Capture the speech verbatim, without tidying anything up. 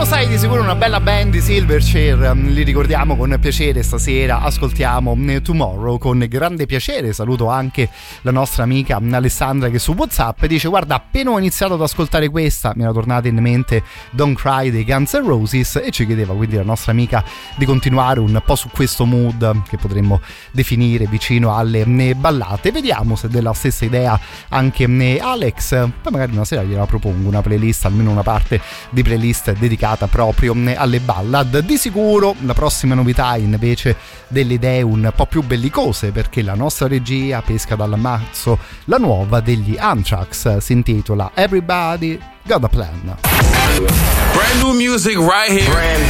sai di sicuro una bella band di Silverchair, li ricordiamo con piacere stasera, ascoltiamo Tomorrow con grande piacere. Saluto anche la nostra amica Alessandra che su WhatsApp dice: guarda, appena ho iniziato ad ascoltare questa mi era tornata in mente Don't Cry dei Guns N' Roses, e ci chiedeva quindi la nostra amica di continuare un po' su questo mood che potremmo definire vicino alle ballate. Vediamo se della stessa idea anche Alex, poi magari una sera gliela propongo una playlist, almeno una parte di playlist dedicata proprio alle ballad. Di sicuro la prossima novità invece delle idee un po' più bellicose, perché la nostra regia pesca dall'ammazzo la nuova degli Anthrax, si intitola Everybody Got a Plan. Brand new music right here. Brand